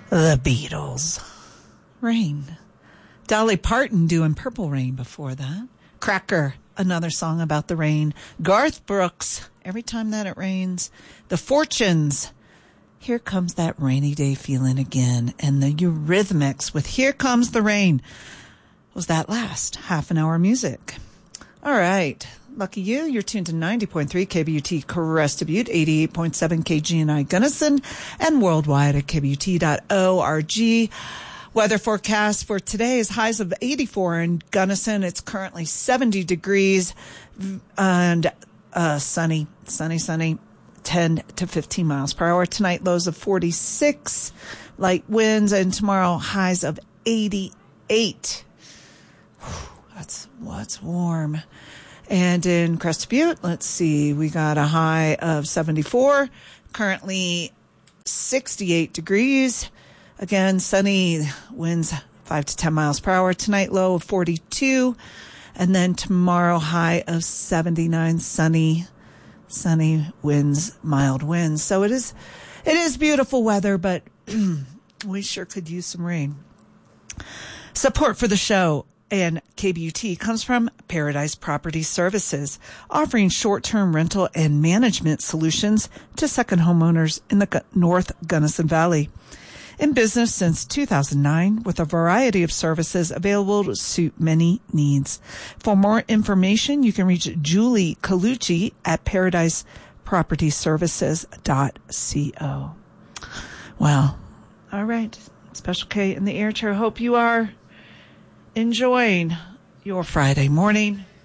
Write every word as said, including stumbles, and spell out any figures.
The Beatles. Rain. Dolly Parton doing Purple Rain before that. Cracker, another song about the rain. Garth Brooks, Every Time That It Rains. The Fortunes, Here Comes That Rainy Day Feeling Again. And the Eurythmics with Here Comes the Rain. Was that last half an hour music? All right. Lucky you, you're tuned to ninety point three K B U T Crest Butte, eighty-eight point seven K G N I Gunnison, and worldwide at K B U T dot org. Weather forecast for today is highs of eighty-four in Gunnison. It's currently seventy degrees and uh, sunny, sunny, sunny, ten to fifteen miles per hour. Tonight, lows of forty-six, light winds, and tomorrow, highs of eighty-eight. Whew, that's what's warm. And in Crest Butte, let's see, we got a high of seventy-four, currently sixty-eight degrees. Again, sunny, winds five to ten miles per hour. Tonight, low of forty-two. And then tomorrow, high of seventy-nine, sunny, sunny winds, mild winds. So it is, it is beautiful weather, but we sure could use some rain. Support for the show and K B U T comes from Paradise Property Services, offering short-term rental and management solutions to second homeowners in the North Gunnison Valley. In business since two thousand nine, with a variety of services available to suit many needs. For more information, you can reach Julie Colucci at paradise property services dot co. Well, all right. Special K in the air chair. Hope you are enjoying your Friday morning.